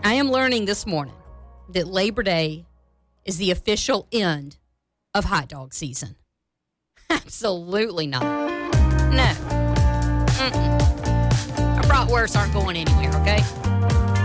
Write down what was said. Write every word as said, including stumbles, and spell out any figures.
I am learning this morning that Labor Day is the official end of hot dog season. Absolutely not. No. Mm-mm. Our bratwursts aren't going anywhere, okay?